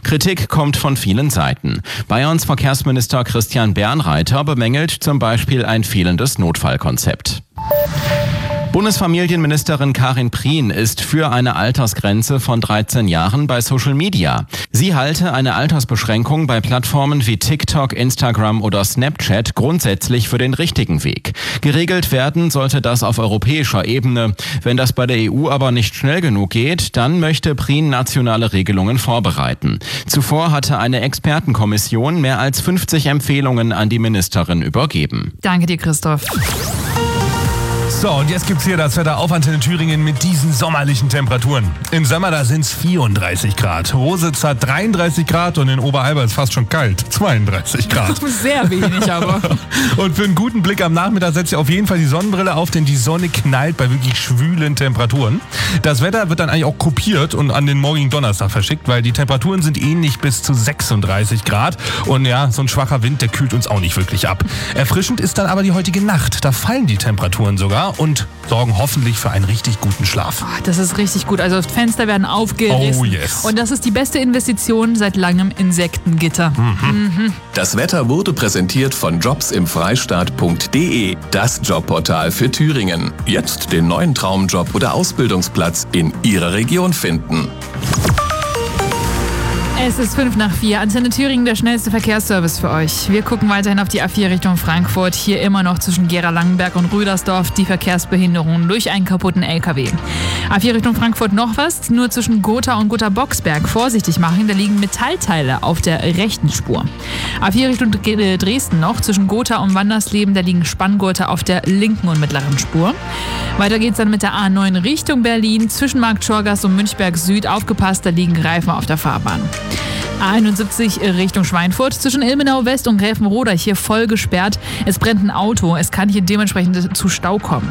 Kritik kommt von vielen Seiten. Bayerns Verkehrsminister Christian Bernreiter bemängelt zum Beispiel ein fehlendes Notfallkonzept. Bundesfamilienministerin Karin Prien ist für eine Altersgrenze von 13 Jahren bei Social Media. Sie halte eine Altersbeschränkung bei Plattformen wie TikTok, Instagram oder Snapchat grundsätzlich für den richtigen Weg. Geregelt werden sollte das auf europäischer Ebene. Wenn das bei der EU aber nicht schnell genug geht, dann möchte Prien nationale Regelungen vorbereiten. Zuvor hatte eine Expertenkommission mehr als 50 Empfehlungen an die Ministerin übergeben. Danke dir, Christoph. So, und jetzt gibt's hier das Wetter auf Antenne Thüringen mit diesen sommerlichen Temperaturen. Im Sommer, da sind's 34 Grad. Rositz hat 33 Grad und in Oberalba ist fast schon kalt. 32 Grad. Sehr wenig aber. Und für einen guten Blick am Nachmittag setzt ihr auf jeden Fall die Sonnenbrille auf, denn die Sonne knallt bei wirklich schwülen Temperaturen. Das Wetter wird dann eigentlich auch kopiert und an den morgigen Donnerstag verschickt, weil die Temperaturen sind ähnlich bis zu 36 Grad. Und ja, so ein schwacher Wind, der kühlt uns auch nicht wirklich ab. Erfrischend ist dann aber die heutige Nacht. Da fallen die Temperaturen sogar und sorgen hoffentlich für einen richtig guten Schlaf. Das ist richtig gut. Also Fenster werden aufgerissen. Oh yes. Und das ist die beste Investition seit langem: Insektengitter. Das Wetter wurde präsentiert von jobsimfreistaat.de, das Jobportal für Thüringen. Jetzt den neuen Traumjob oder Ausbildungsplatz in Ihrer Region finden. Es ist 3:05. Antenne Thüringen, der schnellste Verkehrsservice für euch. Wir gucken weiterhin auf die A4 Richtung Frankfurt. Hier immer noch zwischen Gera-Langenberg und Rüdersdorf die Verkehrsbehinderung durch einen kaputten LKW. A4 Richtung Frankfurt noch was, nur zwischen Gotha und Gotha-Boxberg vorsichtig machen, da liegen Metallteile auf der rechten Spur. A4 Richtung Dresden noch, zwischen Gotha und Wandersleben, da liegen Spanngurte auf der linken und mittleren Spur. Weiter geht's dann mit der A9 Richtung Berlin, zwischen Markt Schorgast und Münchberg Süd, aufgepasst, da liegen Reifen auf der Fahrbahn. A71 Richtung Schweinfurt, zwischen Ilmenau West und Gräfenroda hier voll gesperrt. Es brennt ein Auto, es kann hier dementsprechend zu Stau kommen.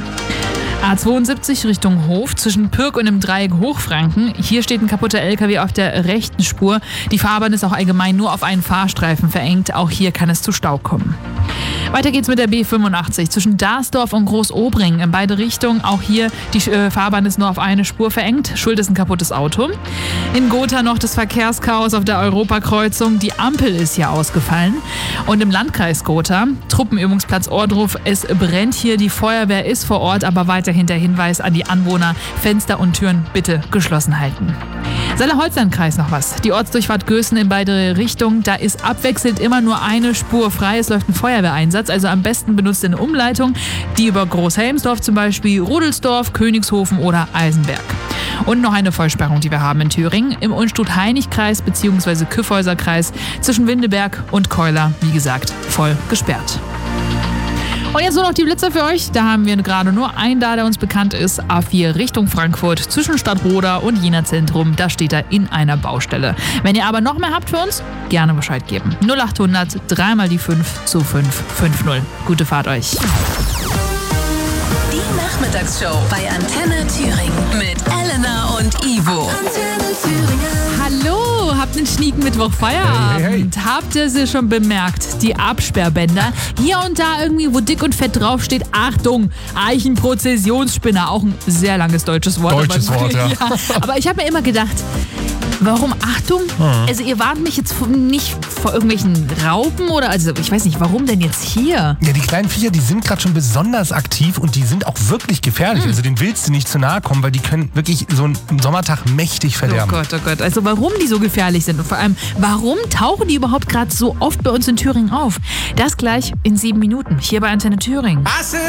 A72 Richtung Hof, zwischen Pürg und dem Dreieck Hochfranken. Hier steht ein kaputter LKW auf der rechten Spur. Die Fahrbahn ist auch allgemein nur auf einen Fahrstreifen verengt. Auch hier kann es zu Stau kommen. Weiter geht's mit der B85 zwischen Darsdorf und Großobringen in beide Richtungen. Auch hier die Fahrbahn ist nur auf eine Spur verengt. Schuld ist ein kaputtes Auto. In Gotha noch das Verkehrschaos auf der Europakreuzung. Die Ampel ist hier ausgefallen. Und im Landkreis Gotha, Truppenübungsplatz Ohrdruf, es brennt hier. Die Feuerwehr ist vor Ort, aber weiterhin der Hinweis an die Anwohner: Fenster und Türen bitte geschlossen halten. Saale-Holstein-Kreis noch was. Die Ortsdurchfahrt Gößen in beide Richtungen. Da ist abwechselnd immer nur eine Spur frei. Es läuft ein Feuerwehreinsatz. Also am besten benutzt eine Umleitung, die über Großhelmsdorf zum Beispiel, Rudelsdorf, Königshofen oder Eisenberg. Und noch eine Vollsperrung, die wir haben in Thüringen, im Unstrut-Hainich-Kreis bzw. Kyffhäuser-Kreis zwischen Windeberg und Keuler, wie gesagt, voll gesperrt. Und jetzt nur noch die Blitzer für euch. Da haben wir gerade nur einen da, der uns bekannt ist. A4 Richtung Frankfurt zwischen Stadtroda und Jena Zentrum. Da steht er in einer Baustelle. Wenn ihr aber noch mehr habt für uns, gerne Bescheid geben. 0800 3 mal die 5 zu 550. Gute Fahrt euch. Die Nachmittagsshow bei Antenne Thüringen mit Elena und Ivo. Antenne Thüringen. Hallo, habt einen schnieken Mittwoch Feierabend. Hey. Habt ihr sie schon bemerkt? Die Absperrbänder. Hier und da irgendwie, wo dick und fett draufsteht: Achtung, Eichenprozessionsspinner. Auch ein sehr langes deutsches Wort. Deutsches Wort, ja. Aber ich habe mir immer gedacht, warum Achtung? Also ihr warnt mich jetzt nicht vor irgendwelchen Raupen oder, also ich weiß nicht, warum denn jetzt hier? Ja, die kleinen Viecher, die sind gerade schon besonders aktiv und die sind auch wirklich gefährlich. Also denen willst du nicht zu nahe kommen, weil die können wirklich so einen Sommertag mächtig verderben. Oh Gott. Also warum die so gefährlich sind und vor allem, warum tauchen die überhaupt gerade so oft bei uns in Thüringen auf? Das gleich in 7 Minuten hier bei Antenne Thüringen.